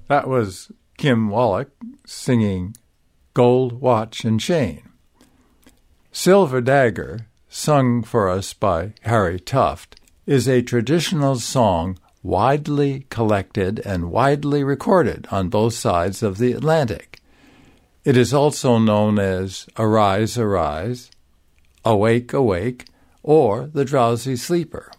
That was Kim Wallach singing Gold Watch and Chain. Silver Dagger, sung for us by Harry Tuft, is a traditional song widely collected and widely recorded on both sides of the Atlantic. It is also known as Arise, Arise, Awake, Awake, or The Drowsy Sleeper.